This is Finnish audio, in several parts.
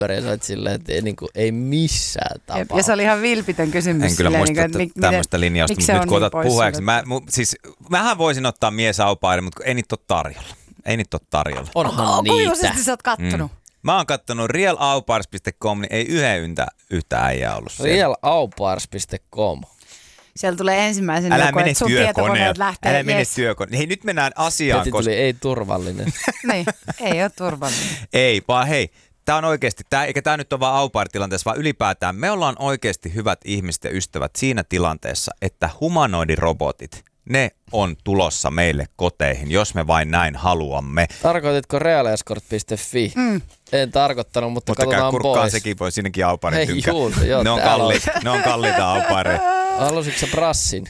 Sait silleen, että ei missään tapauksessa. Ja se oli ihan vilpitön kysymys. En kyllä muista tämmöistä linjausta, mutta nyt kun otat puheeksi. Mähän voisin ottaa mies au pairin, mutta ei niitä ole tarjolla. Onhan niitä. Kuinka sä oot kattonut? Mä oon kattonut realaupairs.com, niin ei yhtä äijää ollut siellä. Realaupairs.com. Siellä tulee ensimmäisenä Älä joku, mene että sun tietokoneet lähtee. Älä mene työkoneelle. Hei, nyt mennään asiaan. Heti tuli ei turvallinen. Niin, ei ole turvallinen. Ei, vaan hei. Tämä on oikeasti, eikä tämä nyt ole vaan au pair-tilanteessa, vaan ylipäätään me ollaan oikeasti hyvät ihmiset ja ystävät siinä tilanteessa, että humanoidirobotit, ne on tulossa meille koteihin, jos me vain näin haluamme. Tarkoititko realescort.fi? En tarkoittanut, mutta katsotaan kurkkaan pois. Sekin voi sinnekin au pairin tynkää. Ne on kalliita au paireja. Halusitko sä brassin?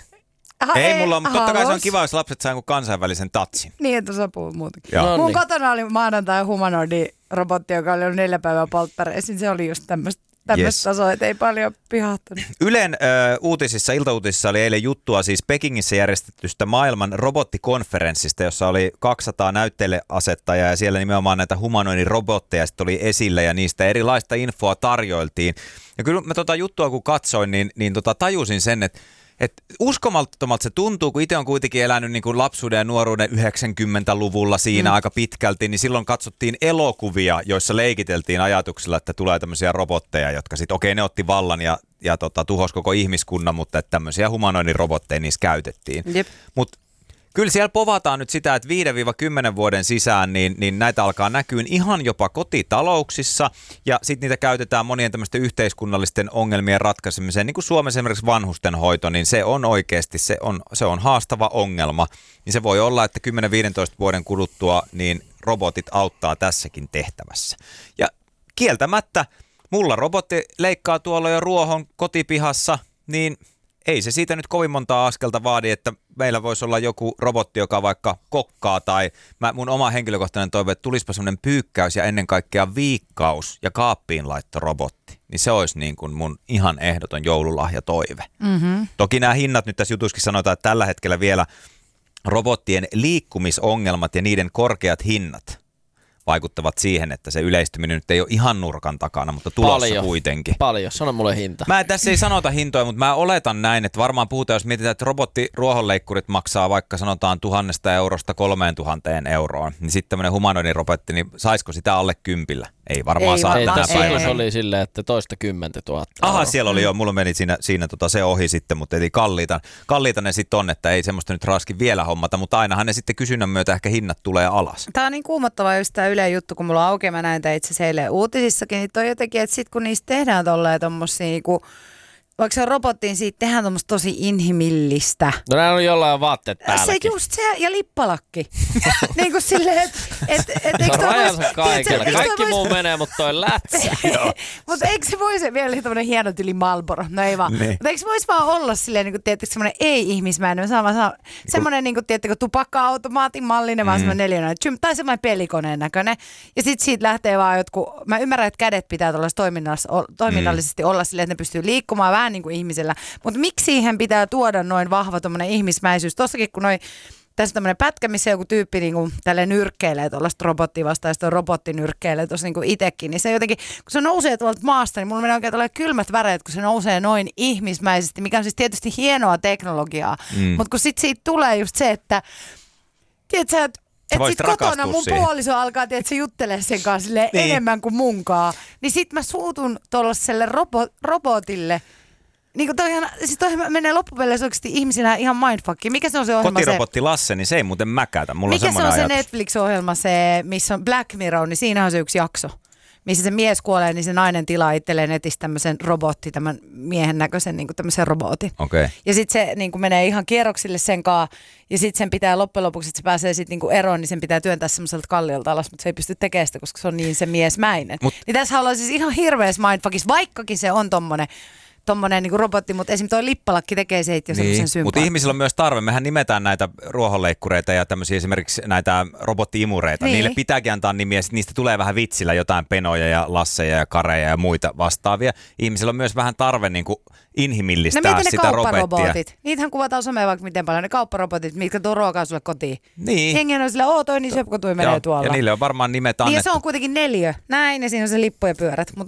Ei mulla on, mutta totta kai se on kiva, jos lapset saa jonkun kansainvälisen tatsin. Niin, että osaa puhua muutakin. No Mun niin. kotona oli maanantai humanoidi-robotti, joka oli ollut 4 päivää polttareisiin. Se oli just tämmöistä tasoa, että ei paljon pihahtanut. Ylen iltauutisissa oli eilen juttua siis Pekingissä järjestetystä maailman robottikonferenssista, jossa oli 200 näytteleasettajaa ja siellä nimenomaan näitä humanoidirobotteja sitten oli esillä ja niistä erilaista infoa tarjoiltiin. Ja kyllä mä juttua kun katsoin, niin tajusin sen, että uskomattomalta se tuntuu, kun itse on kuitenkin elänyt niin kuin lapsuuden ja nuoruuden 90-luvulla siinä aika pitkälti, niin silloin katsottiin elokuvia, joissa leikiteltiin ajatuksella, että tulee tämmöisiä robotteja, jotka sitten, ne otti vallan ja tuhosi koko ihmiskunnan, mutta että tämmöisiä humanoidirobotteja niissä käytettiin. Mutta kyllä siellä povataan nyt sitä, että 5-10 vuoden sisään niin näitä alkaa näkyä ihan jopa kotitalouksissa ja sitten niitä käytetään monien tämmöisten yhteiskunnallisten ongelmien ratkaisemiseen, niin kuin Suomessa esimerkiksi vanhustenhoito, niin se on oikeasti, se on haastava ongelma. Niin se voi olla, että 10-15 vuoden kuluttua niin robotit auttaa tässäkin tehtävässä. Ja kieltämättä, mulla robotti leikkaa tuolla jo ruohon kotipihassa, niin ei se siitä nyt kovin montaa askelta vaadi, että meillä voisi olla joku robotti, joka vaikka kokkaa tai mun oma henkilökohtainen toive, että tulispa semmoinen pyykkäys ja ennen kaikkea viikkaus ja kaappiin laitto-robotti. Niin se olisi niin kuin mun ihan ehdoton joululahjatoive. Toki nämä hinnat nyt tässä jutussakin sanotaan, että tällä hetkellä vielä robottien liikkumisongelmat ja niiden korkeat hinnat vaikuttavat siihen, että se yleistyminen nyt ei ole ihan nurkan takana, mutta tulossa kuitenkin. Paljon, sano mulle hinta. Tässä ei sanota hintoja, mutta mä oletan näin, että varmaan puhutaan, jos mietitään, että robottiruohonleikkurit maksaa vaikka sanotaan 1 000 eurosta 3 000 euroon, niin sitten tämmöinen humanoidirobotti, niin saisiko sitä alle 10? Ei varmaan saa tänä päivänä. Se oli silleen, että toista 10 000 Aha, siellä oli jo, mulla meni siinä se ohi sitten, mutta eli kalliita ne sitten on, että ei semmoista nyt raski vielä hommata, mutta ainahan ne sitten kysynnän myötä ehkä hinnat tulee alas. Tämä on niin kuumottava just tämä Ylen juttu, kun mulla on auki, mä näin itse asiassa eilen uutisissakin, niin toi jotenkin, että sitten kun niistä tehdään tolleen tommosia niinku, vaikka se on robottiin, siitä tehdään tommoista tosi inhimillistä. No näin on jollain vaatteet päälläkin. Se just se, ja lippalakki. niin kuin silleen, että eikö toi rajansa kaikilla. Kaikki muu menee, mutta toi lätsä. Mutta eikö se voisi vielä tämmöinen hieno tyli Marlboro? No ei vaan. Mutta eikö se voisi vaan olla silleen, niin kuin tiedättekö, semmoinen ei-ihmismäinen. Semmoinen, niin kuin tiedättekö, tupakka-automaatin mallinen, vaan semmoinen neliöinen. Tai semmoinen pelikoneen näköinen. Ja sitten siitä lähtee vaan jotkut, mä ymmärrän, että kädet pitää toiminnallisesti olla silleen, että ne pystyy liikkumaan vähän niin kuin ihmisellä. Mutta miksi siihen pitää tuoda noin vahva tommoinen ihmismäisyys? Tossakin kun tässä on tämmöinen pätkä, missä joku tyyppi niin kuin tälleen nyrkkeilee tuollaista robottia vastaan, ja sitten robotti nyrkkeilee tuossa niin kuin itsekin, niin se jotenkin, kun se nousee tuolta maasta, niin mulla menee oikein tuolla kylmät väreet, kun se nousee noin ihmismäisesti, mikä on siis tietysti hienoa teknologiaa, mutta kun sitten siitä tulee just se, että tiedätkö, että sitten kotona mun puoliso alkaa, tiedätkö, juttelee sen kanssa enemmän kuin munkaan, niin sitten mä suutun tuollaiselle robotille. Niin kuin toihan menee loppupeleissä oikeasti ihmisillä ihan mindfuckiin. Mikä se on se ohjelma? Kotirobotti Lasse, niin se ei muuten mäkätä. Mulla mikä on se on ajatus. se Netflix-ohjelma, se, missä on Black Mirror, niin siinä on se yksi jakso. Missä se mies kuolee, niin se nainen tilaa itselleen netistä tämmöisen tämän miehen näköisen niin kuin tämmöisen robotin. Okay. Ja sitten se niin kuin menee ihan kierroksille sen kanssa, ja sitten sen pitää loppujen lopuksi, että se pääsee sitten niin kuin eroon, niin sen pitää työntää semmoiselta kalliolta alas, mutta se ei pysty tekemään sitä, koska se on niin se miesmäinen. Niin tässä ollaan siis ihan hirveässä mindfuckissa, vaikkakin se on tommonen niin kuin robotti, mutta esimerkiksi toi lippalakki tekee se itse semmoisen sympaattisen. Mutta ihmisillä on myös tarve. Mehän nimetään näitä ruohonleikkureita ja tämmöisiä esimerkiksi näitä robotti-imureita. Niin. Niille pitääkin antaa nimiä, sitten niistä tulee vähän vitsillä jotain Penoja ja Lasseja ja Kareja ja muita vastaavia. Ihmisillä on myös vähän tarve niin kuin inhimillistää sitä robottia. Niitähän kuvataan someen vaikka miten paljon. Ne kaupparobotit, mitkä tuo ruokaa sulle kotiin. Niin. Hengen on sillä, toi niin söpkö tui menee tuolla. Ja niille on varmaan nimet annettu. Niin ja se on kuitenkin 4. Näin, ja siinä on se lippu ja pyörät. Mut